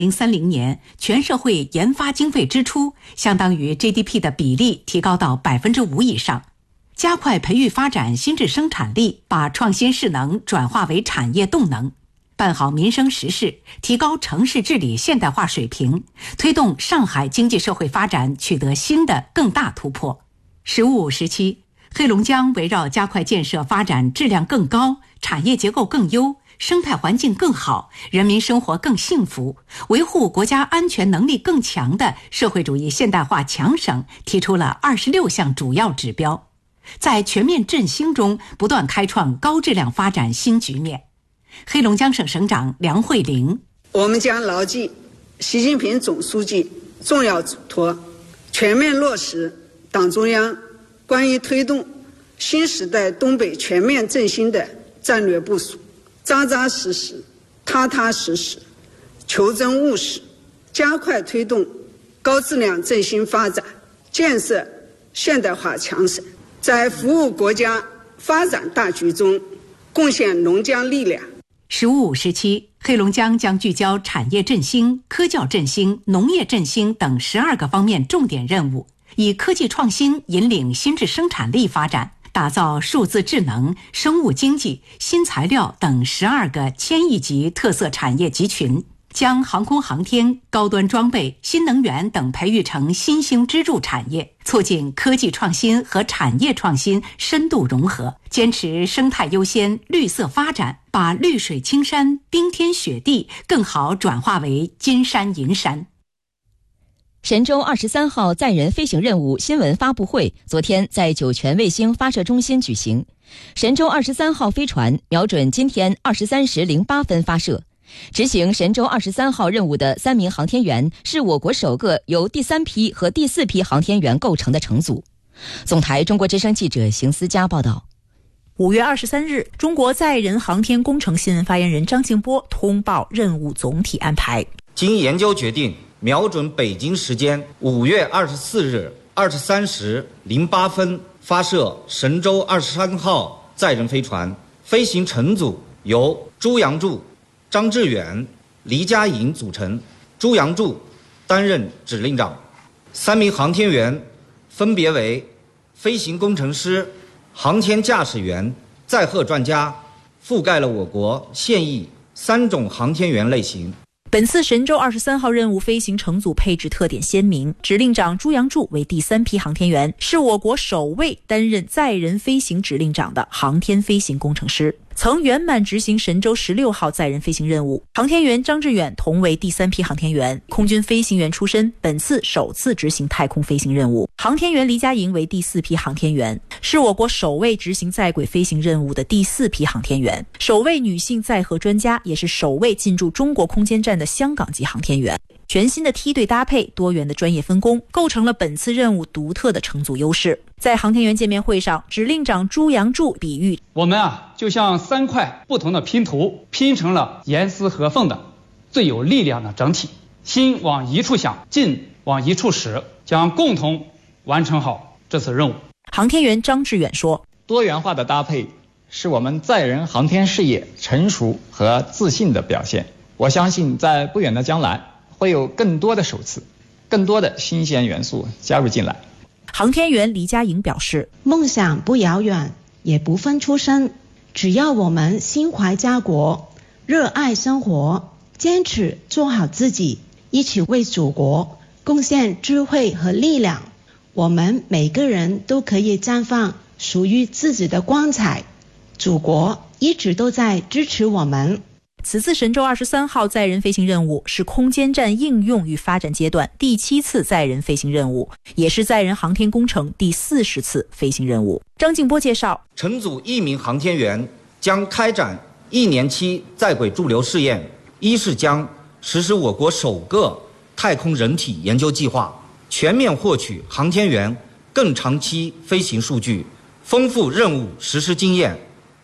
2030年，全社会研发经费支出相当于 GDP 的比例提高到5%以上，加快培育发展新质生产力，把创新势能转化为产业动能，办好民生实事，提高城市治理现代化水平，推动上海经济社会发展取得新的更大突破。“十五五”时期，黑龙江围绕加快建设发展质量更高、产业结构更优、生态环境更好、人民生活更幸福，维护国家安全能力更强的社会主义现代化强省提出了26项主要指标，在全面振兴中不断开创高质量发展新局面。黑龙江省省长梁慧玲： 我们将牢记习近平总书记重要嘱托，全面落实党中央关于推动新时代东北全面振兴的战略部署，扎扎实实、踏踏实实、求真务实，加快推动高质量振兴发展，建设现代化强省，在服务国家发展大局中贡献龙江力量。 “十五五”时期，黑龙江将聚焦产业振兴、科教振兴、农业振兴等12个方面重点任务，以科技创新引领新质生产力发展，打造数字智能、生物经济、新材料等12个千亿级特色产业集群，将航空航天、高端装备、新能源等培育成新兴支柱产业，促进科技创新和产业创新深度融合，坚持生态优先、绿色发展，把绿水青山、冰天雪地更好转化为金山银山。 神舟23号载人飞行任务新闻发布会昨天在酒泉卫星发射中心举行。神舟23号飞船瞄准今天23时08分发射。执行神舟23号任务的3名航天员是我国首个由第3批和第4批航天员构成的乘组。总台中国之声记者邢思佳报道。 5月23日，中国载人航天工程新闻发言人张静波通报任务总体安排。 经研究决定，瞄准北京时间5月24日23时08分发射神舟23号载人飞船，飞行乘组由朱杨柱、张志远、黎佳颖组成。朱杨柱担任指令长，3名航天员分别为飞行工程师、航天驾驶员、载荷专家，覆盖了我国现役3种航天员类型。 本次神舟23号任务飞行乘组配置特点鲜明，指令长朱杨柱为第3批航天员，是我国首位担任载人飞行指令长的航天飞行工程师，曾圆满执行神舟16号载人飞行任务。航天员张志远同为第3批航天员，空军飞行员出身，本次首次执行太空飞行任务。航天员黎佳颖为第4批航天员，是我国首位执行在轨飞行任务的第4批航天员，首位女性载荷专家，也是首位进驻中国空间站的香港籍航天员。全新的梯队搭配、多元的专业分工，构成了本次任务独特的乘组优势。在航天员见面会上，指令长朱杨柱比喻， 我们就像3块不同的拼图，拼成了严丝合缝的最有力量的整体，心往一处想，劲往一处使，将共同完成好这次任务。 航天员张志远说， 多元化的搭配是我们载人航天事业成熟和自信的表现。我相信在不远的将来会有更多的首次，更多的新鲜元素加入进来。 航天员黎佳颖表示， 梦想不遥远，也不分出身，只要我们心怀家国，热爱生活，坚持做好自己，一起为祖国贡献智慧和力量，我们每个人都可以绽放属于自己的光彩。祖国一直都在支持我们。 此次神舟23号载人飞行任务是空间站应用与发展阶段第7次载人飞行任务，也是载人航天工程第40次飞行任务。张静波介绍， 乘组1名航天员将开展1年期在轨驻留试验，一是将实施我国首个太空人体研究计划，全面获取航天员更长期飞行数据，丰富任务实施经验；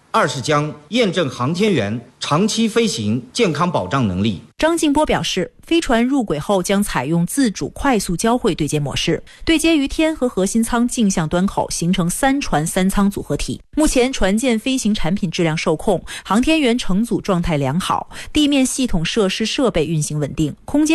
二是将验证航天员长期飞行健康保障能力。 张静波表示，飞船入轨后将采用自主快速交会对接模式，对接于天和核心舱镜像端口，形成3船3舱组合体。目前船舰飞行产品质量受控，航天员乘组状态良好，地面系统设施设备运行稳定，空间